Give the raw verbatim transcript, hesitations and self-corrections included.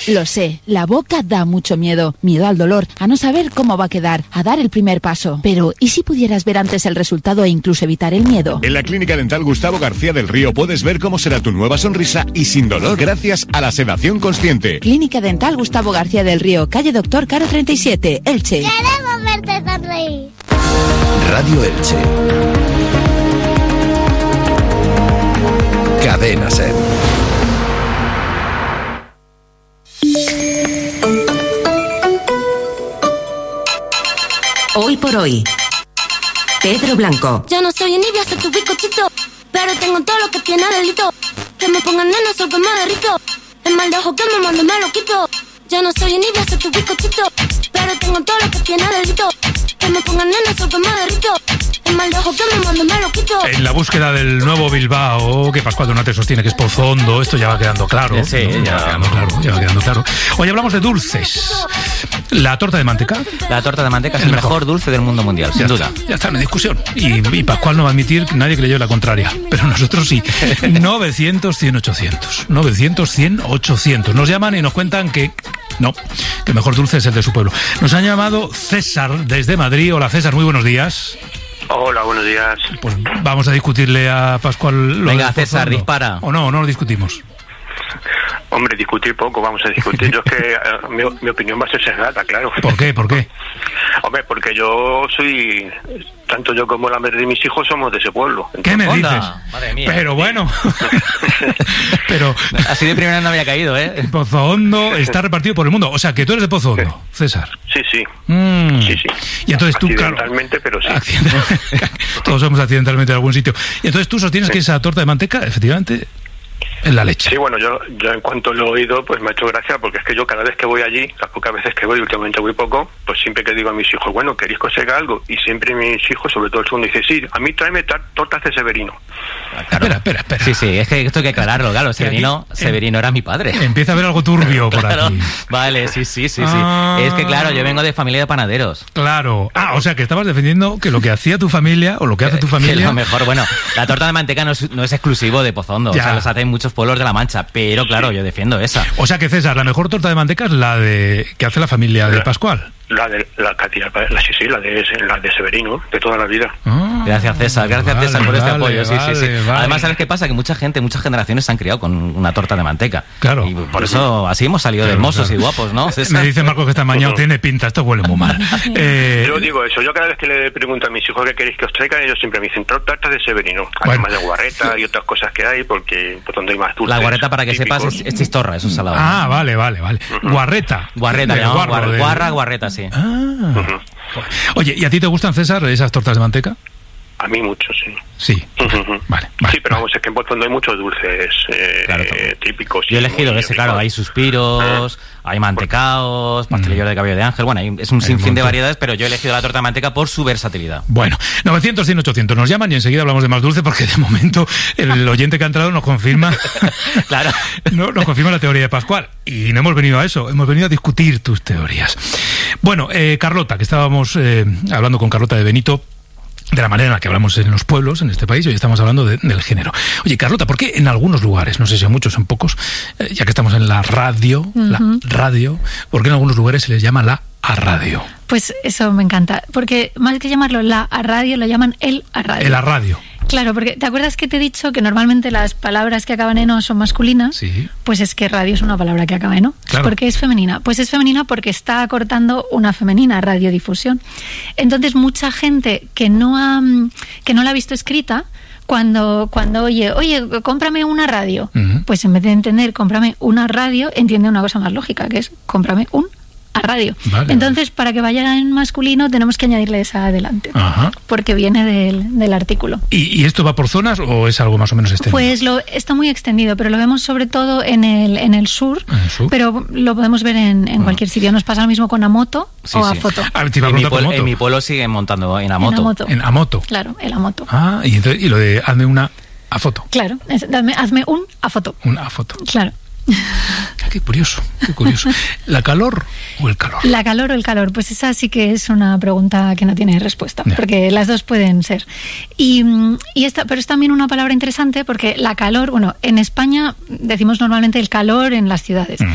Lo sé, la boca da mucho miedo. Miedo al dolor, a no saber cómo va a quedar, a dar el primer paso. Pero, ¿y si pudieras ver antes el resultado e incluso evitar el miedo? En la Clínica Dental Gustavo García del Río puedes ver cómo será tu nueva sonrisa y sin dolor gracias a la sedación consciente. Clínica Dental Gustavo García del Río, calle Doctor Caro treinta y siete, Elche. ¡Queremos verte sonreír! Radio Elche. Cadena SER. Hoy por hoy, Pedro Blanco. Yo no soy envidia, soy tu bizcochito, pero tengo todo lo que tiene delito. Que me pongan nena, soy que me derrito. El mal de ojo que me mando me lo quito. Yo no soy envidia, soy tu bizcochito, pero tengo todo lo que tiene delito. Que me pongan nena, soy que me derrito. El mal de ojo que me mando me lo quito. En la búsqueda del nuevo Bilbao, que Pascual Donate sostiene que es Pozondo, esto ya va quedando claro. Sí, ¿no? ya. ya va quedando claro, ya va quedando claro. Hoy hablamos de dulces. La torta de manteca. La torta de manteca es El el mejor. mejor dulce del mundo mundial, sin Ya duda. está, ya está, no hay discusión. Y, y Pascual no va a admitir que nadie que le lleve la contraria. Pero nosotros sí. novecientos, cien, ochocientos. novecientos, cien, ochocientos. Nos llaman y nos cuentan que no, que el mejor dulce es el de su pueblo. Nos han llamado César desde Madrid. Hola César, muy buenos días. Hola, buenos días. Pues vamos a discutirle a Pascual lo Venga, del César, Pozondo. dispara. O no, no lo discutimos. Hombre, discutir poco, vamos a discutir. Yo es que eh, mi, mi opinión va a ser sesgada, claro. ¿Por qué? ¿Por qué? Hombre, porque yo soy, tanto yo como la madre de mis hijos somos de ese pueblo. ¿Qué me Onda, dices? madre mía. Pero bueno. Pero Así de primera no había caído, ¿eh? el Pozondo está repartido por el mundo. O sea, que tú eres de Pozondo, César. Sí, sí. Mm. Sí, sí. Y entonces tú, claro, Accidentalmente, pero sí. accidental- todos somos accidentalmente en algún sitio. Y entonces tú sostienes que esa torta de manteca, efectivamente, es la leche. Sí, bueno, yo, yo en cuanto lo he oído, pues me ha hecho gracia, porque es que yo cada vez que voy allí, las pocas veces que voy, últimamente voy poco, pues siempre que digo a mis hijos, bueno, ¿queréis que os haga algo? Y siempre mis hijos, sobre todo el segundo, dice, sí, a mí tráeme tar- tortas de Severino. Espera, espera, espera. Sí, sí, es que esto hay que aclararlo, claro. Severino, aquí- Severino era mi padre. Empieza a haber algo turbio por Claro, aquí. vale, sí, sí, sí, sí. Ah. Es que claro, yo vengo de familia de panaderos. Claro. Ah, o sea, que estabas defendiendo que lo que hacía tu familia, o lo que hace tu Que familia... lo mejor, bueno, la torta de manteca no es, no es exclusivo de Pozondo, Ya. o sea, los hacen muchos pueblos de La Mancha, pero claro, yo defiendo esa. O sea que, César, la mejor torta de manteca es la de que hace la familia de Pascual. La de la Katia, la sí, sí, la de, la de Severino, de toda la vida. Ah, Gracias, César, gracias, vale, César, por este vale, apoyo. Sí, sí, sí. vale, vale. Además, ¿sabes qué pasa? Que mucha gente, muchas generaciones se han criado con una torta de manteca. Claro. Y por eso así hemos salido de Claro, hermosos claro. y guapos, ¿no, César? Me dice Marco que está mañana tiene pinta, esto huele muy mal. Eh, Yo digo eso, yo cada vez que le pregunto a mis hijos qué queréis que os traigan, ellos siempre me dicen tortas de Severino, Bueno. además de guarreta y otras cosas que hay, porque por donde hay más dulces. La guarreta, para que típicos. sepas, es, es chistorra, eso es salado. ah, vale, vale, vale. Guarreta. Guarreta, De le llamamos guarro, guarra, de- guarra, guarreta, sí. Ah. Oye, ¿y a ti te gustan, César, esas tortas de manteca? A mí mucho, sí. Sí. Ujú. Vale, vale. Sí, pero vamos, es que en Pozondo hay muchos dulces eh, Claro, claro. eh, típicos. Yo he y elegido muy ese, claro, ricos. hay suspiros, hay mantecaos, pastelillo de cabello de ángel, bueno, hay- es un Hay sinfín un de montón. variedades, pero yo he elegido la torta de manteca por su versatilidad. Bueno, novecientos, cien, ochocientos nos llaman y enseguida hablamos de más dulce porque de momento el oyente que ha entrado nos confirma Claro. no, nos confirma la teoría de Pascual y no hemos venido a eso, hemos venido a discutir tus teorías. Bueno, eh, Carlota, que estábamos eh, hablando con Carlota de Benito de la manera en la que hablamos en los pueblos, en este país, hoy estamos hablando de- del género. Oye, Carlota, ¿por qué en algunos lugares, no sé si en muchos o en pocos, eh, ya que estamos en la radio, la radio, ¿por qué en algunos lugares se les llama la a radio? Pues eso me encanta, porque más que llamarlo la a radio, lo llaman el a radio. El a radio. Claro, porque ¿te acuerdas que te he dicho que normalmente las palabras que acaban en o son masculinas? Sí. Pues es que radio es una palabra que acaba en o. Claro. ¿Por qué es femenina? Pues es femenina porque está acortando una femenina, radiodifusión. Entonces, mucha gente que no ha, que no la ha visto escrita, cuando, cuando oye, oye, cómprame una radio, Ujú. pues en vez de entender cómprame una radio, entiende una cosa más lógica, que es cómprame un a radio. Vale, Entonces, para que vaya en masculino, tenemos que añadirle esa adelante, Ajá. porque viene del, del artículo. ¿Y, ¿Y esto va por zonas o es algo más o menos extendido? Pues lo, está muy extendido, pero lo vemos sobre todo en el, en el sur, ¿En el sur? pero lo podemos ver en, en cualquier sitio. Nos pasa lo mismo con Amoto Sí, o sí. Afoto. Ah, te iba a En mi, preguntar por pueblo, moto. en mi pueblo siguen montando en Amoto. En Amoto. En Amoto. Claro, el Amoto. Ah, y, entonces, y lo de hazme una a foto. Claro, es- dame- hazme un Afoto. Una a foto. Claro. Ah, qué curioso, qué curioso. ¿La calor o el calor? ¿La calor o el calor? Pues esa sí que es una pregunta que no tiene respuesta, Ya. porque las dos pueden ser. Y, mm, y esta, pero es también una palabra interesante porque la calor, bueno, en España decimos normalmente el calor en las ciudades.